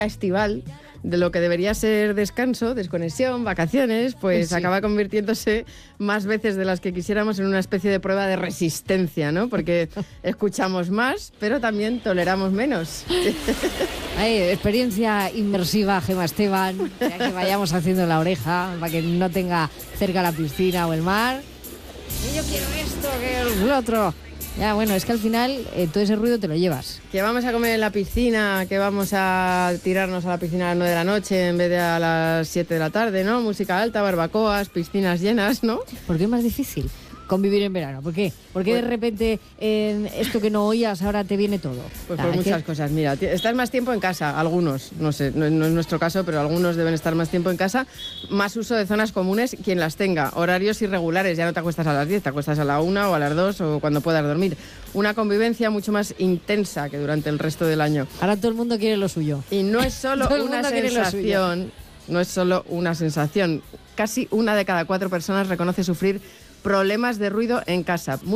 estival de lo que debería ser descanso, desconexión, vacaciones, pues Sí. acaba convirtiéndose más veces de las que quisiéramos en una especie de prueba de resistencia, ¿no? Porque escuchamos más, pero también toleramos menos. Experiencia inmersiva, Gemma Esteban, ya que vayamos haciendo la oreja para que no tenga cerca la piscina o el mar. Y yo quiero esto, que lo otro. Ya, bueno, es que al final todo ese ruido te lo llevas. Que vamos a comer en la piscina, que vamos a tirarnos a la piscina a las 9 de la noche en vez de a las 7 de la tarde, ¿no? Música alta, barbacoas, piscinas llenas, ¿no? ¿Por qué es más difícil convivir en verano? ¿Por qué? ¿Por qué de repente esto que no oías ahora te viene todo? Pues por muchas cosas. Mira, estás más tiempo en casa, algunos, no sé, no es nuestro caso, pero algunos deben estar más tiempo en casa. Más uso de zonas comunes, quien las tenga. Horarios irregulares, ya no te acuestas a las 10, te acuestas a la 1 o a las 2 o cuando puedas dormir. Una convivencia mucho más intensa que durante el resto del año. Ahora todo el mundo quiere lo suyo. Y no es solo una sensación, no es solo una sensación. Casi 1 de cada 4 personas reconoce sufrir problemas de ruido en casa.